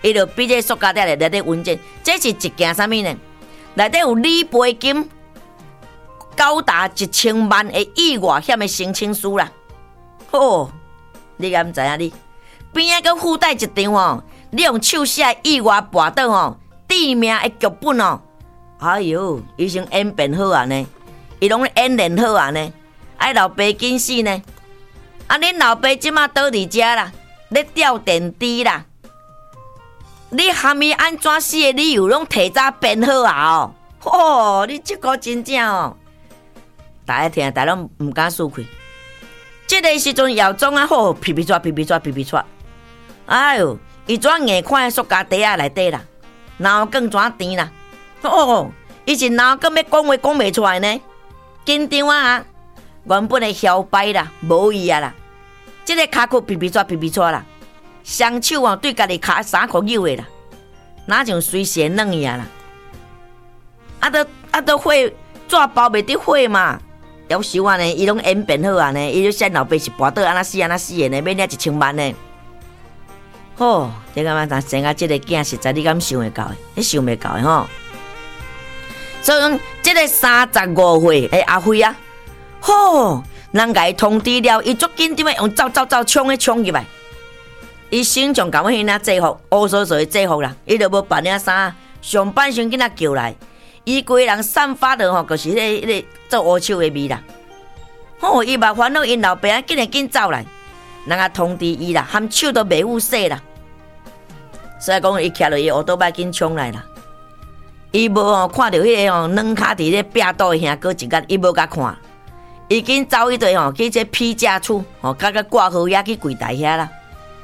伊就比这塑胶袋内底文件，这是一件啥物呢？内底有理赔金高达1000万的意外险的申请书啦。哦，你敢知影你？边仔佮附带一张哦，你用手写意外跋倒哦，致命的剧本哦。哎哟，伊先演变好啊呢，伊拢演练好啊呢，爱老爸紧死呢。啊，恁老爸即马倒伫遮啦，咧吊电梯啦。你含伊安怎死的理由拢提早编好啊哦！你这个真正哦，大家听，大家拢唔敢输开。这个时阵姚总啊，好皮皮抓，哎哟，伊怎硬看塑胶袋啊内底啦，脑梗怎甜啦？哦，伊是脑梗要讲话讲袂出来呢，紧张啊！原本的摇摆啦，无伊啊啦，这个骹骨皮皮抓啦，双手哦对家己骹3箍扭的啦，哪像随时软去啊啦？都火纸包袂得火嘛？要是我呢，伊拢演变好啊呢，伊就说老爸是跋倒安那死的呢，免了1000万呢。哦，你感觉咱生啊，这个囝实在你敢想会到的？你想袂到的吼。所以讲，这个35岁的阿辉啊，吼，人家通知了，伊足紧张的用走冲入来。伊心中甲我迄领制服，乌索索的制服啦，伊就无扮领衫，上半身囡仔叫来，伊规个人散发的吼，就是迄个做乌手的味啦。吼，伊嘛烦恼因老爸啊，紧走来，人家通知伊啦，含手都袂有洗啦。所以讲，伊徛落伊乌多摆紧冲来啦。伊无看到迄个软骹伫咧壁倒的兄哥一眼，伊无甲看，伊紧走迄队去这批假处甲挂号也去柜台遐啦。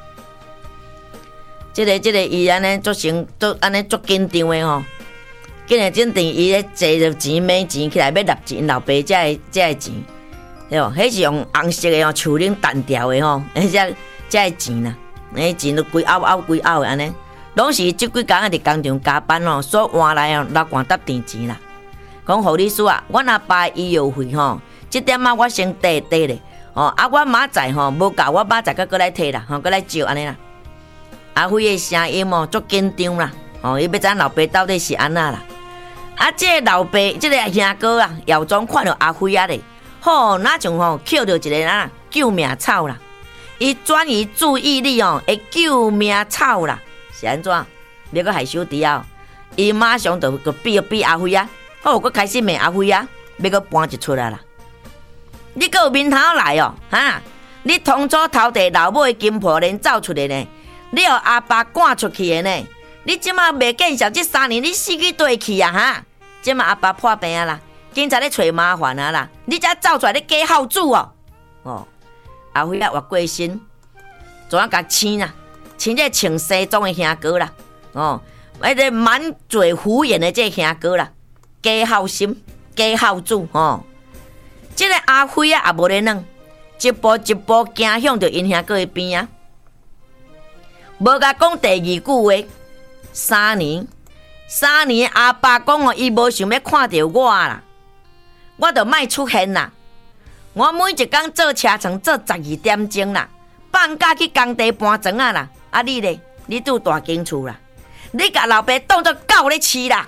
这个伊安尼足紧张的吼，竟然真定伊咧坐着钱买钱起来要纳钱，老爸这钱，对无？迄是用红色的树林弹条的吼，这钱啦，迄钱都规凹的安尼。拢是即几工啊，伫工厂加班哦，所换来哦，老管搭电钱啦。讲胡律师啊，阮阿爸医药费吼，即点啊我先缀咧，哦啊我明仔吼无够，我明仔搁来摕啦，搁来借安尼啦。阿辉的声音哦，足紧张啦，哦，伊要知老爸到底是安那啦。啊，这个老爸，这个兄哥啊，姚总看到阿辉啊咧，吼，哪像吼捡到一个啊救命草啦，伊转移注意力哦，会救命草啦。是安怎？要搁害羞弟啊？伊马上就比阿辉啊，好，搁开始骂阿辉啊，要搁搬一出来啦。你搁有面头来哦，哈！你当初偷摕老母的金铺连走出来呢，你互阿爸赶出去的呢？你即马袂见效，这3年你死去倒去啊哈！即马阿爸破病啊啦，警察咧找麻烦啊啦，你才走出来咧假孝子哦！哦，阿辉啊，活过身，怎啊甲青啊？穿这穿西装的兄哥啦，哦，迄个满嘴胡言的这兄哥啦，假孝心、假孝子哦。这个阿辉啊也无咧软，一步一步行向着因兄哥的边啊。无甲讲第2句话，3年阿爸讲哦，伊无想要看到我啦，我就莫出现啦。我每一工做车床做12点钟啦，放假去工地搬砖啊啦。啊你咧，你住大间厝啦，你甲老爸当作狗咧饲啦。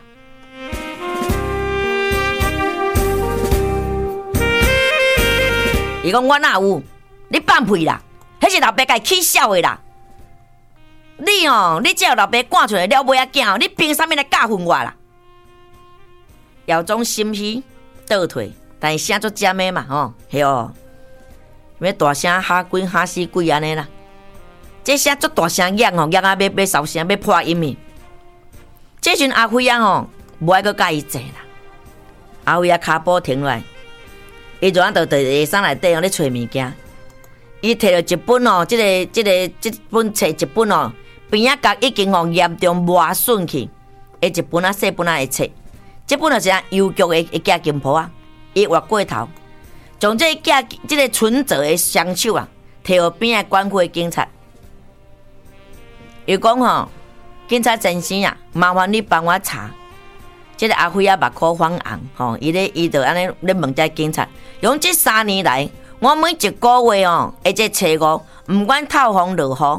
伊讲我哪有？你放屁啦！迄是老爸家起笑的啦。你哦，你只要老爸赶出来了尾仔囝，你凭啥物来教训我啦？姚总心虚倒退，但是声足尖的嘛吼，嘿哦，要大声哈鬼哈死鬼安尼啦。这声足大声响吼，响啊要烧声要破音的。这阵阿辉啊吼，无爱阁甲伊坐啦。阿辉啊骹步停落来，伊就就伫下衫内底咧找物件。伊摕着一本哦，这本册一本哦，边仔角已经哦严重磨损去，一本啊细本啊的册。这本就是邮局的寄金铺啊，伊划过头，将这个存折的双手啊，摕互边仔管区的警察。伊讲吼，警察先生啊，麻烦你帮我查。这个阿辉啊，目眶泛红吼，伊就安尼咧问这警察，用这3年来，我每一个月哦，或者初5，不管透风落雨，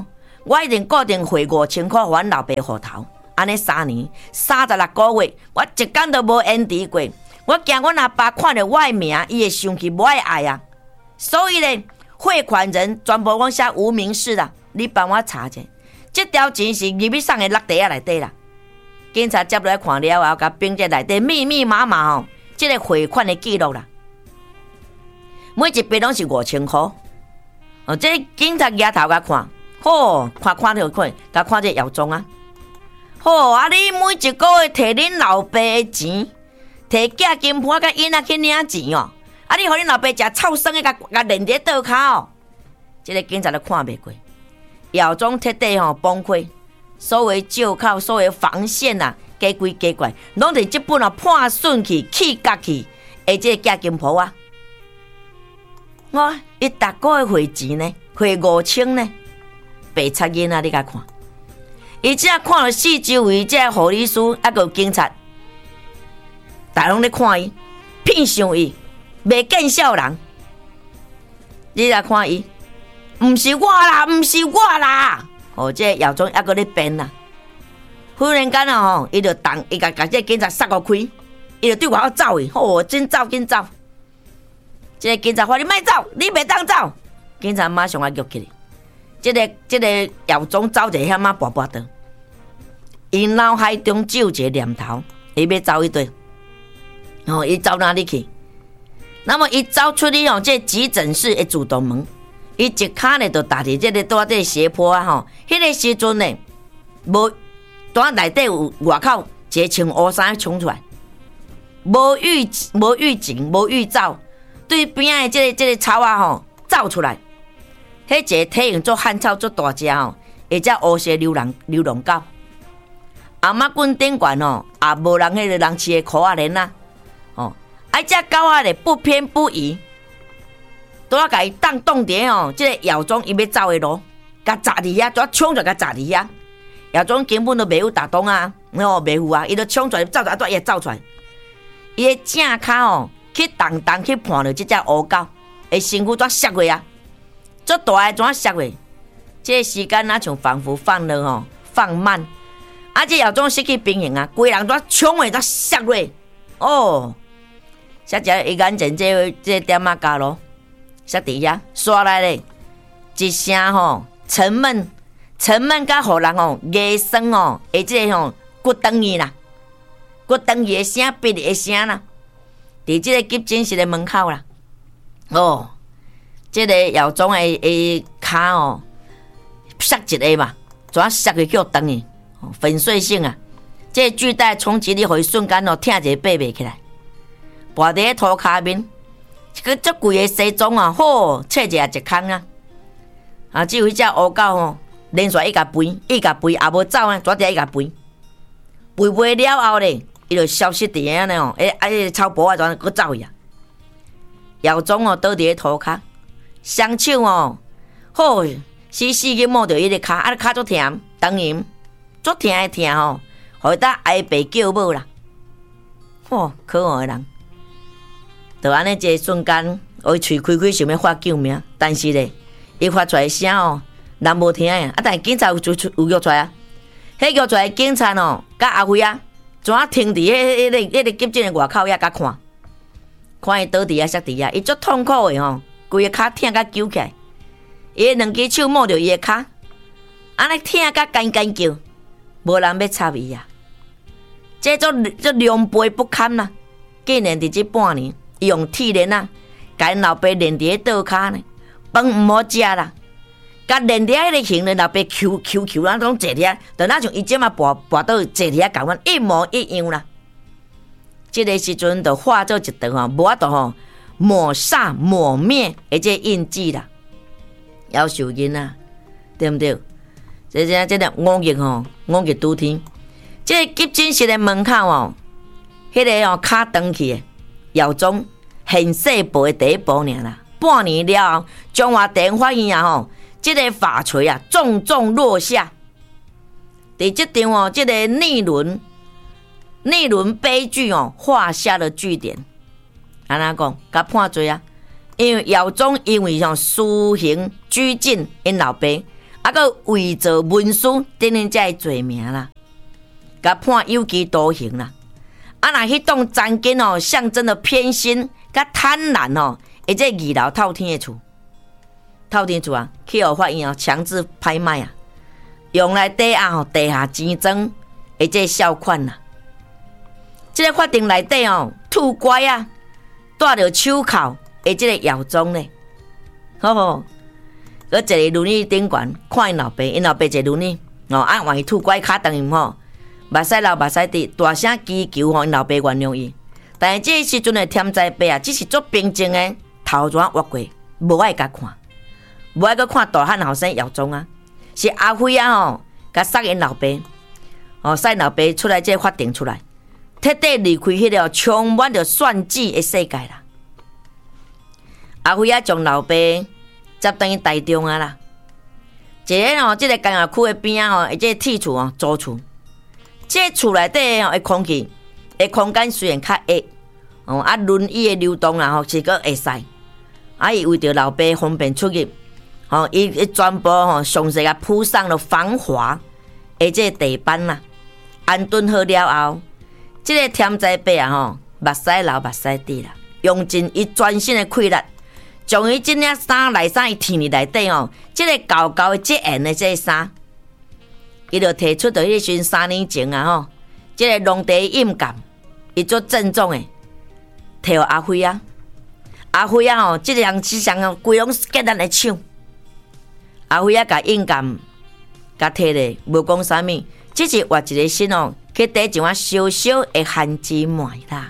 我一定固定汇5000块还老爸户头。安尼3年36个月，我一天都无延迟过。我惊阮阿爸看到我的名，伊会生气，无爱爱啊。所以咧，汇款人全部我写无名氏啦，你帮我查者。这条钱是入去送的落地啊内底啦。警察接落来看了后，甲并且内底密密麻麻吼，这个汇款的记录啦，每一笔拢是5000块。这个警察抬头甲看，看到看，甲看这姚总啊。啊！你每一个月摕恁老爸的钱，摕假金盘甲囡仔去领钱哦。啊！你互恁老爸食臭酸的，甲连伫倒骹哦。这个警察都看袂过，姚总彻底崩溃，所谓借口、所谓防线啊，假鬼假怪，拢伫这本判顺去、起角去，而这个假金盘啊，伊逐个月汇钱呢，汇5000呢，白贼囡仔你甲看。伊只看到四周围这护理师还有警察，大拢咧看伊，骗上伊，袂见笑人。你来看伊，毋是我啦，毋是我啦！这姚总还搁咧变啦。忽然间伊就伊甲这警察杀互开，伊就对外口走去，真走紧走。这个警察话你莫走，你袂当走。警察马上啊约起来。这个姚总走一险啊，跋倒。伊脑海中只有一个念头，伊要走一堆。伊走哪里去？那么伊走出去这急诊室的自动门，伊一脚呢就踏伫这个在这斜坡啊迄个时阵呢，无当内底有外口一个穿乌衫冲出来，无预警无预兆，对边的这个草啊走出来。迄一个体型做汉草做大只一只乌色流浪狗。阿妈棍顶悬也无人迄个人饲的裤仔链啊，只狗仔咧不偏不倚，拄啊甲伊挡伫这个姚总伊要走的路，甲砸伫遐，拄啊冲出甲砸伫遐。姚总根本都袂有打动啊，袂有啊，伊就冲出来走啊，伊走出来，伊的正脚去动去碰着这只乌狗，的身躯怎摔过啊？足大的怎摔过？这个时间啊，像仿佛放了放慢。这姚总失去平衡啊，规人都冲过，都摔落。小姐伊眼前这点仔加咯，摔伫遐，刷来咧，一声沉闷甲互人牙酸而这骨断去啦，骨断去的声，闭的声啦，伫这个急诊室的门口啦。这个姚总的骹摔一个嘛，怎摔去叫断去？粉碎性啊！这巨大冲击力，互伊瞬间疼一个爬袂起来，跋伫土骹面，一个足贵的西装啊，切一下一空啊！只有迄只乌狗连续伊甲肥，也无走啊，抓伫伊甲肥袂了后咧，伊就消失伫遐呢个草坡啊，全搁走去啊！姚总倒伫土骹，双手死去摸着伊个骹，骹足疼，当然。足疼的疼互伊搭挨爸叫母啦！可恶的人，就安尼一个瞬间，伊喙开想要发救命，但是咧，伊发出来声人无听呀，但是警察有约出来啊！迄约出来的警察甲阿辉啊，怎啊停伫迄个急诊的外口遐甲看伊倒伫遐摔伫遐，伊足痛苦的规个骹疼甲揪起来，伊两只手摸着伊的骹，安尼疼甲干叫。无人要插伊啊！这种狼狽不堪啦！竟然伫这半年，伊用铁链啊，甲因老爸连伫倒骹呢，饭毋好食啦，甲连伫迄个形的老爸Q 那种坐伫遐，就那像伊即马跋倒坐伫遐，共阮一模一样啦。这个时阵就化作一道无法度抹煞抹灭的这印记啦，夭寿囡啊，对毋对？这个五日拄天，这个急诊室的门口迄个骹断去的姚总现世报的第一步尔啦。半年了后，中华电影发现这个法锤啊重重落下。伫这场这个逆轮悲剧画下了句点。安怎讲？甲判罪啊！因为姚总因为私刑拘禁因老爸。 个伪造文书等等这罪名啦，甲判有期徒刑啦。若迄栋曾经象征的偏心、甲贪婪而这二楼透天的厝，去互法院强制拍卖啊，用来抵押地下钱庄而这小款啦。这个法庭内底兔乖啊，带着手铐的这个药妆呢，好不？搁坐伫轮椅顶悬看因老爸，因老爸坐轮椅换伊兔乖脚长伊目屎流目屎滴，大声祈求因老爸原谅伊。但是这时阵的添仔伯啊，只是足平静的头转挖过，无爱甲看，无爱阁看大汉后生药妆啊。是阿辉啊甲杀因老爸，杀老爸出来这法庭出来，彻底离开迄个充满着算计的世界啦。阿辉啊将老爸接等于台中啊啦，一个这个工业区的边啊这个铁厝租厝，这厝内底的空气的空间虽然较矮，轮椅的流动啦是个会使，伊为着老爸方便出入，伊全部详细甲铺上了防滑的这个地板啦，安顿好了后，这个添仔伯啊目屎流目屎滴啦，用尽伊全身的气力。将伊这领衫内衫伊摕入内底这个厚厚的结缘的这个衫，伊就提出着迄时3年前啊这个农地印鉴，伊做郑重的摕互阿辉啊，这个只项规拢结咱的手，阿辉啊甲印鉴甲摕咧，无讲啥物，只是画一个心去底一碗小小的番薯糜啦。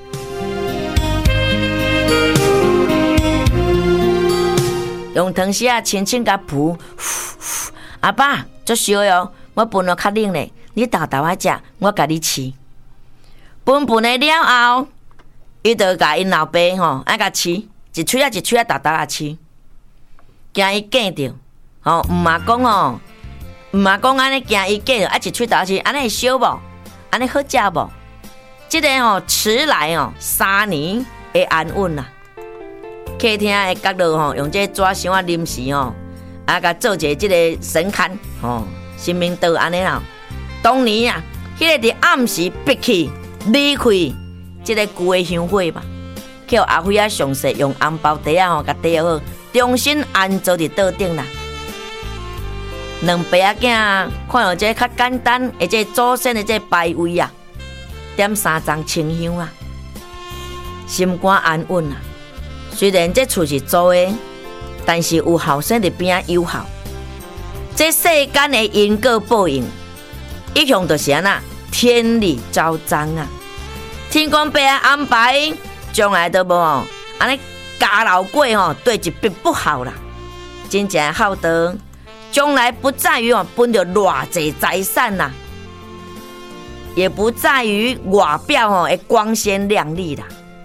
用汤匙啊，轻轻甲扑，阿爸，足烧哦，我分了较冷咧，你豆豆啊食，我甲你饲。分的了后，伊就甲因老爸爱甲饲，一喙啊一喙啊豆豆啊饲，惊伊见着，毋嘛讲安尼惊伊见着，一喙豆饲，安尼会烧无？安尼好食无？这个迟来3年会安稳啦。客厅的角落用这纸箱啊临时甲做一个这个神龛神明道安尼啦。当年啊，迄个伫暗时闭气离开这个旧的香火吧，叫阿辉啊详细用红包袋啊甲袋好，重新安坐伫桌顶啦。两爸仔囝看到这较简单的这祖先的这牌位啊，点3张清香啊，心肝安稳啊。虽然这厝是租的，但是有后生伫边仔友好。这世间的因果报应，一向就是安那天理昭彰啊！天公伯仔安排，将来都无安尼家老鬼对一笔不好啦。真正好德，将来不在于分到偌济财产啦，也不在于外表会光鲜亮丽啦。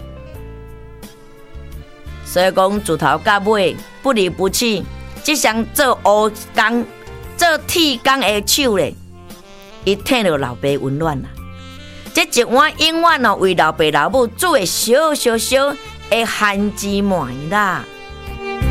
所以讲，自头到尾不离不弃，即项做乌工、做铁工的手咧，伊听到老爸温暖啦。这一碗永远为老爸老母煮的小的番薯糜啦。